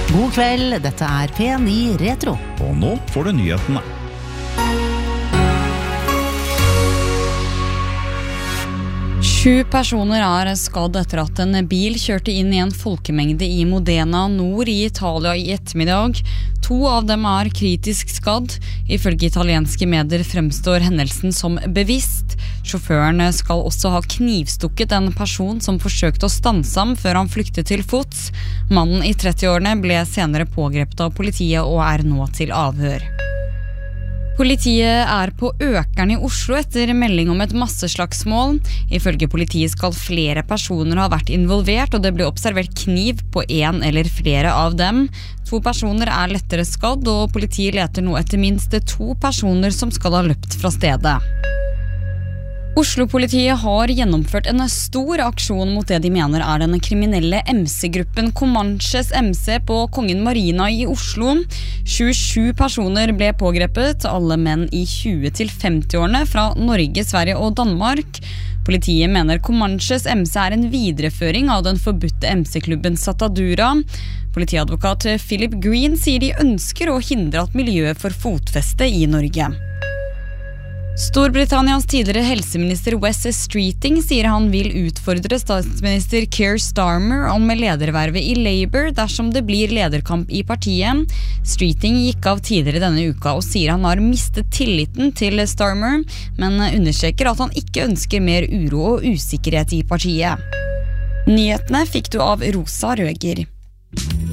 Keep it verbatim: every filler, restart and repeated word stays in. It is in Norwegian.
God kveld, dette er P ni Retro. Og nå får du nyhetene. Sju personer er skadd etter at en bil kjørte inn i en folkemengde i Modena nord i Italia i ettermiddag. To av dem er kritisk skadd. Ifølge italienske medier fremstår hendelsen som bevisst. Sjåføren skal også ha knivstukket en person som forsøkte å stanse ham før han flyktet til fots. Mannen i trettiårene ble senere pågrepet av politiet og er nå til avhør. Politiet er på Økern i Oslo etter melding om et masseslagsmål. Ifølge politiet skal flere personer ha vært involvert, og det ble observert kniv på en eller flere av dem. To personer er lettere skadd, og politiet leter nå etter minst to personer som skal ha løpt fra stedet. Oslo-politiet har gjennomført en stor aksjon mot det de mener er den kriminelle M C-gruppen Comanches M C på Kongen Marina i Oslo. tjuesju personer ble pågrepet, alle menn i tjue til femti-årene fra Norge, Sverige og Danmark. Politiet mener Comanches M C er en videreføring av den forbudte M C-klubben Satadura. Politiadvokat Philip Green sier de ønsker å hindre at miljøet får fotfeste i Norge. Storbritannias tidligere helseminister Wes Streeting sier han vil utfordre statsminister Keir Starmer om ledervervet i Labour dersom det blir lederkamp i partiet. Streeting gikk av tidligere denne uka og sier han har mistet tilliten til Starmer, men understreker at han ikke ønsker mer uro og usikkerhet i partiet. Nyhetene fikk du av Rosa Røger.